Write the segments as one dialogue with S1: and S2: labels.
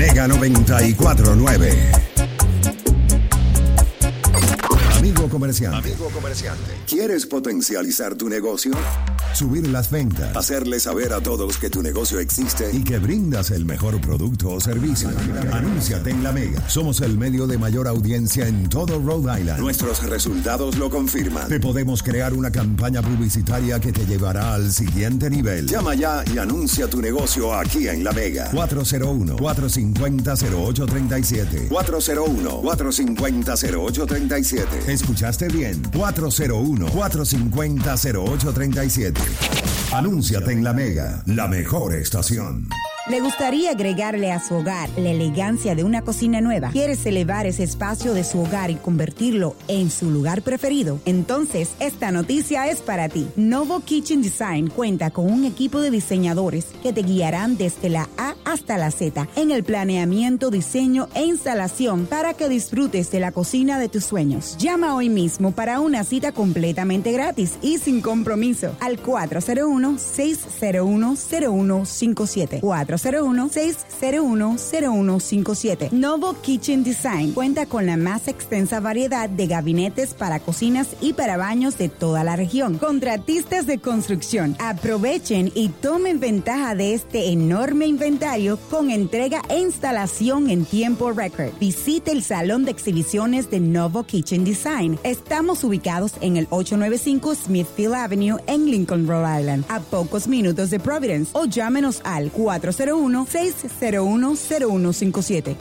S1: Mega 94.9. Amigo comerciante. ¿Quieres potencializar tu negocio? Subir las ventas, hacerle saber a todos que tu negocio existe y que brindas el mejor producto o servicio. Anúnciate en La Mega. Somos el medio de mayor audiencia en todo Rhode Island. Nuestros resultados lo confirman. Te podemos crear una campaña publicitaria que te llevará al siguiente nivel. Llama ya y anuncia tu negocio aquí en La Mega. 401-450-0837. 401-450-0837. ¿Escuchaste bien? 401-450-0837. Anúnciate en La Mega, la mejor estación.
S2: ¿Le gustaría agregarle a su hogar la elegancia de una cocina nueva? ¿Quieres elevar ese espacio de su hogar y convertirlo en su lugar preferido? Entonces, esta noticia es para ti. Novo Kitchen Design cuenta con un equipo de diseñadores que te guiarán desde la A hasta la Z en el planeamiento, diseño e instalación para que disfrutes de la cocina de tus sueños. Llama hoy mismo para una cita completamente gratis y sin compromiso al 401-601-0157. 401-601-0157. Novo Kitchen Design cuenta con la más extensa variedad de gabinetes para cocinas y para baños de toda la región. Contratistas de construcción, aprovechen y tomen ventaja de este enorme inventario con entrega e instalación en tiempo récord. Visite el salón de exhibiciones de Novo Kitchen Design. Estamos ubicados en el 895 Smithfield Avenue en Lincoln, Rhode Island, a pocos minutos de Providence, o llámenos al 401-601-0157.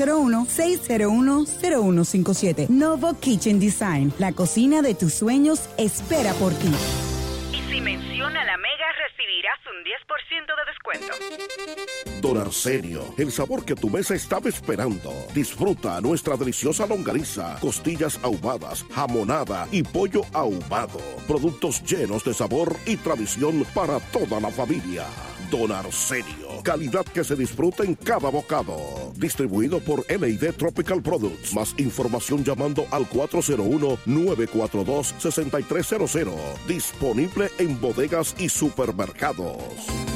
S2: 401-601-0157. Novo Kitchen Design. La cocina de tus sueños espera por ti.
S3: Y si menciona La Mega, recibirás un 10% de descuento.
S4: Don Arsenio, el sabor que tu mesa estaba esperando. Disfruta nuestra deliciosa longaniza, costillas ahumadas, jamonada y pollo ahumado. Productos llenos de sabor y tradición para toda la familia. Don Arsenio, calidad que se disfruta en cada bocado. Distribuido por LID Tropical Products. Más información llamando al 401-942-6300. Disponible en bodegas y supermercados.